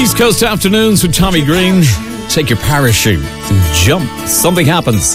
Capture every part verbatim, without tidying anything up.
East Coast Afternoons with Tommy Green. Take your parachute and jump. Something happens.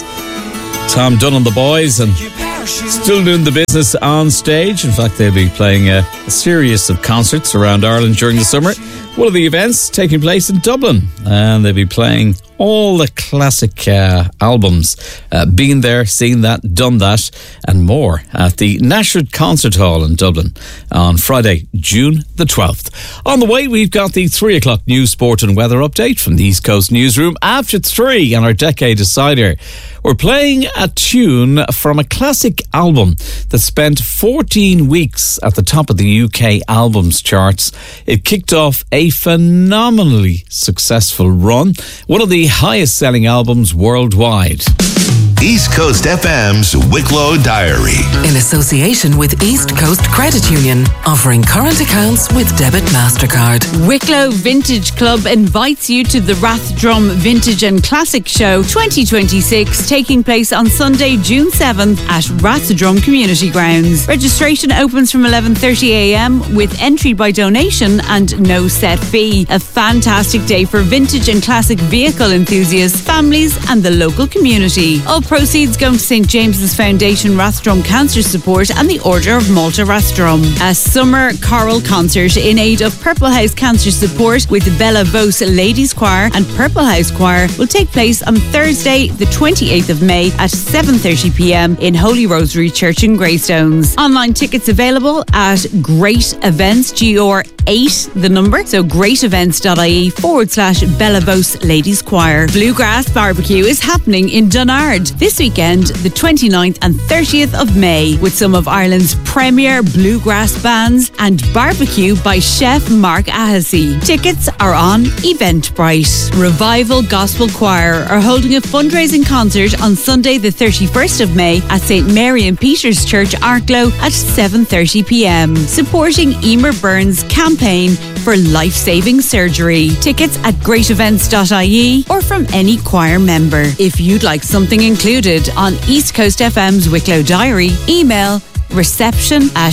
Tom Dunn and the boys, and still doing the business on stage. In fact, they'll be playing a, a series of concerts around Ireland during the summer. One of the events taking place in Dublin, and they'll be playing all the classic uh, albums. Uh, been there, seen that, done that, and more at the Nashford Concert Hall in Dublin on Friday, June the twelfth. On the way, we've got the three o'clock news, sport and weather update from the East Coast Newsroom. After three on our Decade Decider, we're playing a tune from a classic album that spent fourteen weeks at the top of the U K albums charts. It kicked off a phenomenally successful run, one of the highest selling albums worldwide. East Coast F M's Wicklow Diary. In association with East Coast Credit Union, offering current accounts with debit MasterCard. Wicklow Vintage Club invites you to the Rathdrum Vintage and Classic Show twenty twenty-six, taking place on Sunday, June seventh at Rathdrum Community Grounds. Registration opens from eleven thirty a m with entry by donation and no set fee. A fantastic day for vintage and classic vehicle enthusiasts, families and the local community. All proceeds going to Saint James's Foundation, Rathdrum Cancer Support and the Order of Malta Rathdrum. A summer choral concert in aid of Purple House Cancer Support with Bella Vos Ladies Choir and Purple House Choir will take place on Thursday the twenty-eighth of May at seven thirty p m in Holy Rosary Church in Greystones. Online tickets available at Great Events, G R eight the number, so greatevents.ie forward slash Bella Vos Ladies Choir. Bluegrass Barbecue is happening in Dunnard this weekend, the twenty-ninth and thirtieth of May, with some of Ireland's premier bluegrass bands and barbecue by Chef Mark Ahasi. Tickets are on Eventbrite. Revival Gospel Choir are holding a fundraising concert on Sunday the thirty-first of May at Saint Mary and Peter's Church, Arklow at seven thirty p m, supporting Emer Burns' campaign for life-saving surgery. Tickets at greatevents.ie or from any choir member. If you'd like something included on East Coast F M's Wicklow Diary, email reception at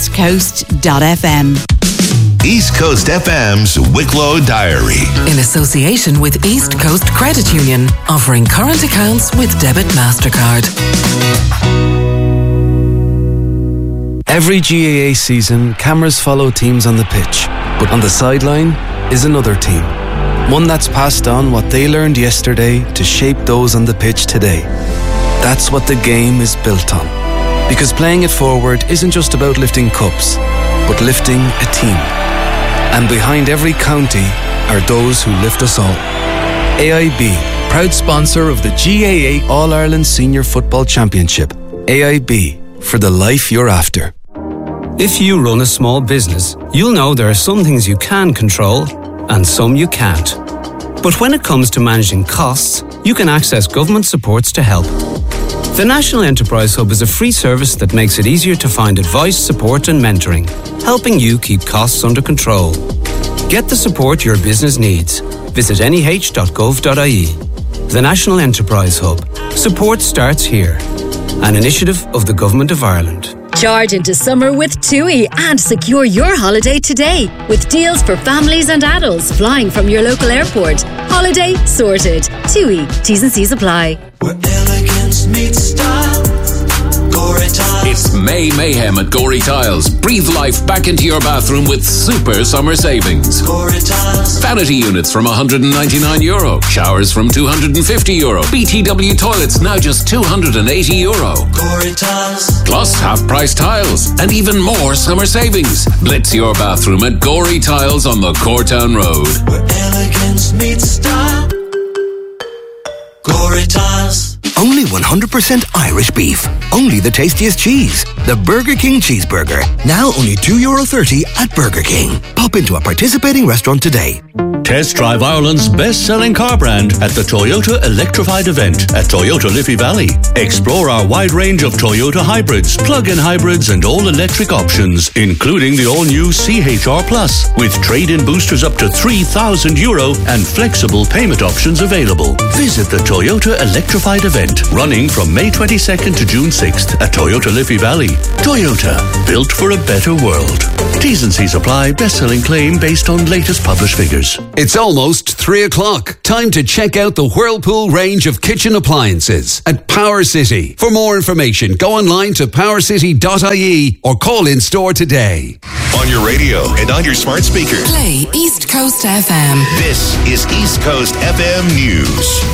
eastcoast.fm. East Coast F M's Wicklow Diary. In association with East Coast Credit Union, offering current accounts with debit MasterCard. Every G A A season, cameras follow teams on the pitch, but on the sideline is another team. One that's passed on what they learned yesterday to shape those on the pitch today. That's what the game is built on. Because playing it forward isn't just about lifting cups, but lifting a team. And behind every county are those who lift us all. A I B, proud sponsor of the G A A All-Ireland Senior Football Championship. A I B, for the life you're after. If you run a small business, you'll know there are some things you can control and some you can't. But when it comes to managing costs, you can access government supports to help. The National Enterprise Hub is a free service that makes it easier to find advice, support and mentoring, helping you keep costs under control. Get the support your business needs. Visit N E H dot gov dot I E. The National Enterprise Hub. Support starts here. An initiative of the Government of Ireland. Charge into summer with TUI and secure your holiday today with deals for families and adults flying from your local airport. Holiday sorted. TUI. T's and C's apply. Where elegance meets style. Gorey Tiles. It's May Mayhem at Gorey Tiles. Breathe life back into your bathroom with super summer savings. Gorey Tiles. Vanity units from one hundred ninety-nine euro. Showers from two hundred fifty euro. B T W toilets now just two hundred eighty euro. Gorey Tiles. Plus half-price tiles and even more summer savings. Blitz your bathroom at Gorey Tiles on the Cortown Road. Where elegance meets style. Gorey Tiles. Only one hundred percent Irish beef. Only the tastiest cheese. The Burger King Cheeseburger. Now only two euro thirty at Burger King. Pop into a participating restaurant today. Test drive Ireland's best-selling car brand at the Toyota Electrified event at Toyota Liffey Valley. Explore our wide range of Toyota hybrids, plug-in hybrids and all-electric options, including the all-new C H R Plus, with trade-in boosters up to three thousand euro and flexible payment options available. Visit the Toyota Electrified event, running from May twenty-second to June sixth at Toyota Liffey Valley. Toyota, built for a better world. T's and C's apply. Best-selling claim based on latest published figures. It's almost three o'clock. Time to check out the Whirlpool range of kitchen appliances at Power City. For more information, go online to power city dot I E or call in store today. On your radio and on your smart speakers. Play East Coast F M. This is East Coast F M News.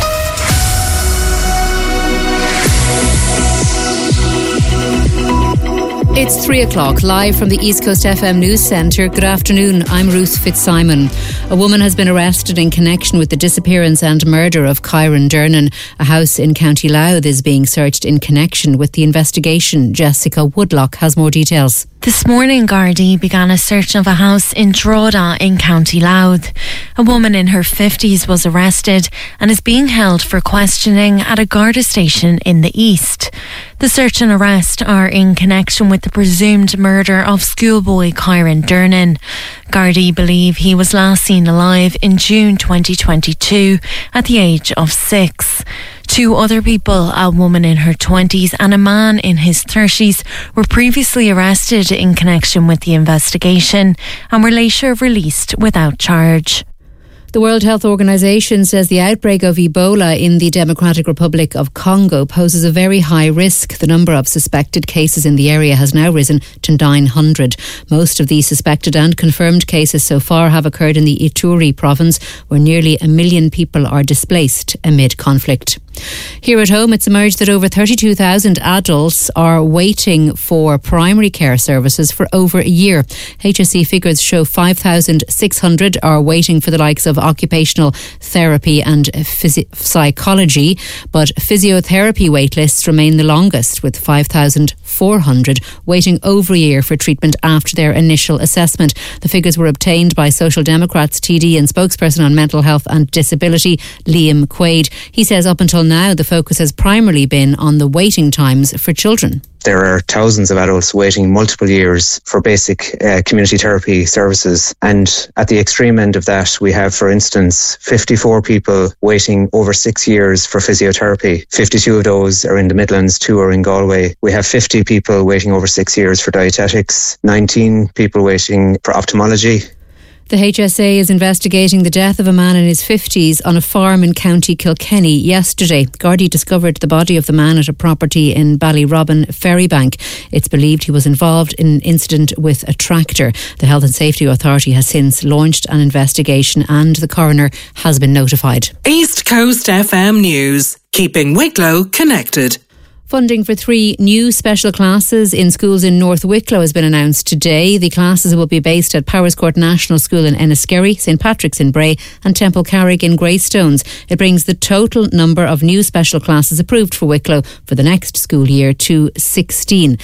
It's three o'clock, live from the East Coast F M News Centre. Good afternoon, I'm Ruth Fitzsimon. A woman has been arrested in connection with the disappearance and murder of Kyron Dernan. A house in County Louth is being searched in connection with the investigation. Jessica Woodlock has more details. This morning, Gardaí began a search of a house in Drogheda in County Louth. A woman in her fifties was arrested and is being held for questioning at a Garda station in the east. The search and arrest are in connection with the presumed murder of schoolboy Kyron Dernan. Gardaí believe he was last seen alive in June twenty twenty-two at the age of six. Two other people, a woman in her twenties and a man in his thirties, were previously arrested in connection with the investigation and were later released without charge. The World Health Organization says the outbreak of Ebola in the Democratic Republic of Congo poses a very high risk. The number of suspected cases in the area has now risen to nine hundred. Most of these suspected and confirmed cases so far have occurred in the Ituri province, where nearly a million people are displaced amid conflict. Here at home, it's emerged that over thirty-two thousand adults are waiting for primary care services for over a year. H S E figures show five thousand six hundred are waiting for the likes of occupational therapy and phys- psychology, but physiotherapy wait lists remain the longest, with five thousand four hundred waiting over a year for treatment after their initial assessment. The figures were obtained by Social Democrats T D and spokesperson on mental health and disability, Liam Quaid. He says up until now, the focus has primarily been on the waiting times for children. There are thousands of adults waiting multiple years for basic uh, community therapy services. And at the extreme end of that, we have, for instance, fifty-four people waiting over six years for physiotherapy. fifty-two of those are in the Midlands, two are in Galway. We have fifty people waiting over six years for dietetics, nineteen people waiting for ophthalmology. The H S A is investigating the death of a man in his fifties on a farm in County Kilkenny yesterday. Gardaí discovered the body of the man at a property in Ballyrobin Ferrybank. It's believed he was involved in an incident with a tractor. The Health and Safety Authority has since launched an investigation and the coroner has been notified. East Coast F M News, keeping Wicklow connected. Funding for three new special classes in schools in North Wicklow has been announced today. The classes will be based at Powerscourt National School in Enniskerry, St Patrick's in Bray and Temple Carrick in Greystones. It brings the total number of new special classes approved for Wicklow for the next school year to sixteen.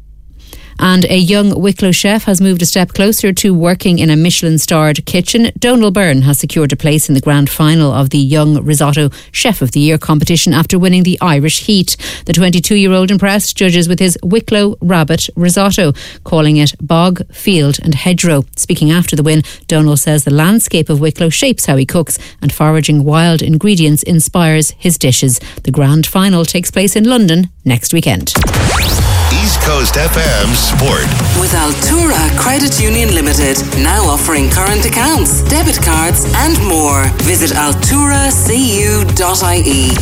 And a young Wicklow chef has moved a step closer to working in a Michelin-starred kitchen. Donal Byrne has secured a place in the grand final of the Young Risotto Chef of the Year competition after winning the Irish Heat. The twenty-two-year-old impressed judges with his Wicklow Rabbit Risotto, calling it bog, field and hedgerow. Speaking after the win, Donal says the landscape of Wicklow shapes how he cooks and foraging wild ingredients inspires his dishes. The grand final takes place in London next weekend. East Coast F M Sport. With Altura Credit Union Limited, now offering current accounts, debit cards and more. Visit altura c u dot I E.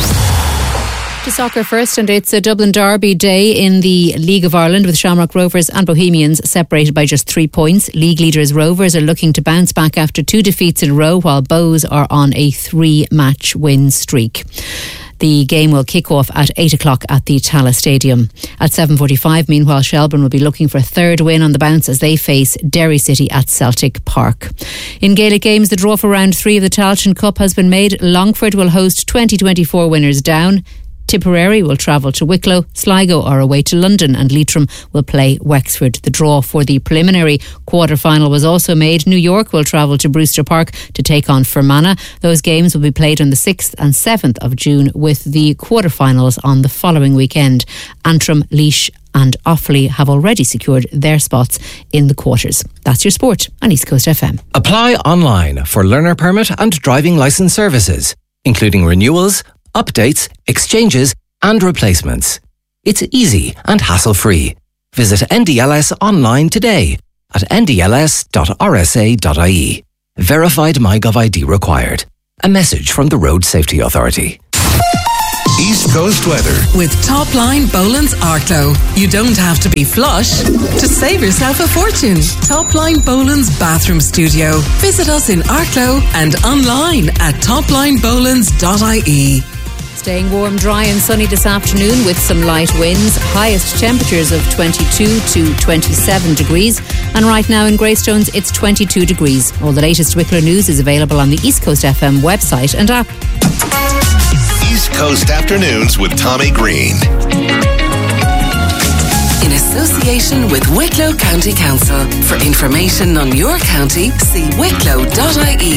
To soccer first, and it's a Dublin Derby day in the League of Ireland with Shamrock Rovers and Bohemians separated by just three points. League leaders Rovers are looking to bounce back after two defeats in a row, while Bohs are on a three-match win streak. The game will kick off at eight o'clock at the Tallaght Stadium. At seven forty-five, meanwhile, Shelbourne will be looking for a third win on the bounce as they face Derry City at Celtic Park. In Gaelic games, the draw for round three of the Tailteann Cup has been made. Longford will host twenty twenty-four winners Down. Tipperary will travel to Wicklow, Sligo are away to London and Leitrim will play Wexford. The draw for the preliminary quarter-final was also made. New York will travel to Brewster Park to take on Fermanagh. Those games will be played on the sixth and seventh of June with the quarter-finals on the following weekend. Antrim, Laois and Offaly have already secured their spots in the quarters. That's your sport on East Coast F M. Apply online for learner permit and driving licence services, including renewals, updates, exchanges and replacements. It's easy and hassle-free. Visit N D L S online today at n d l s dot r s a dot i e. Verified MyGov I D required. A message from the Road Safety Authority. East Coast weather. With Topline Boland's Arklow, you don't have to be flush to save yourself a fortune. Topline Boland's Bathroom Studio. Visit us in Arklow and online at topline bolands dot I E. Staying warm, dry and sunny this afternoon with some light winds. Highest temperatures of twenty-two to twenty-seven degrees. And right now in Greystones, it's twenty-two degrees. All the latest Wicklow news is available on the East Coast F M website and app. East Coast Afternoons with Tommy Green. In association with Wicklow County Council. For information on your county, see wicklow dot I E.